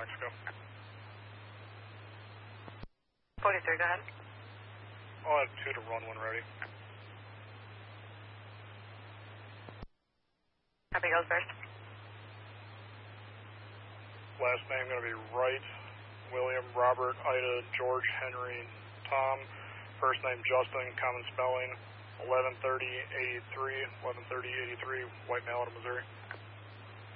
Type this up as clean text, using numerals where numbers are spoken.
Mexico. 43, go ahead. I'll add 2 to run when ready. Copy, goes first. Last name going to be Wright, William, Robert, Ida, George, Henry, Tom. First name Justin, common spelling, 1130-83, 1130-83, white male out of Missouri.